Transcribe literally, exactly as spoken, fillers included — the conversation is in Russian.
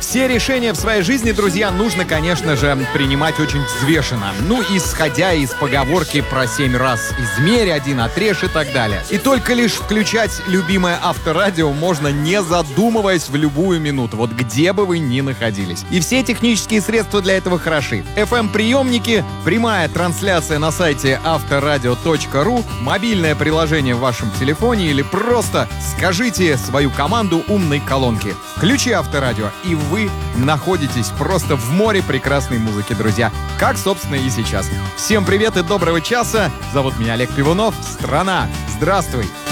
Все решения в своей жизни, друзья, нужно, конечно же, принимать очень взвешенно. Ну, исходя из поговорки про семь раз измерь, один отрежь и так далее. И только лишь включать любимое авторадио можно, не задумываясь, в любую минуту, вот где бы вы ни находились. И все технические средства для этого хороши. эф эм-приемники, прямая трансляция на сайте авторадио точка ру, мобильное приложение в вашем телефоне или просто скажите свою команду умной колонки. Включи авторадио, и вы находитесь просто в море прекрасной музыки, друзья. Как, собственно, и сейчас. Всем привет и доброго часа. Зовут меня Олег Пивунов. Страна, здравствуй.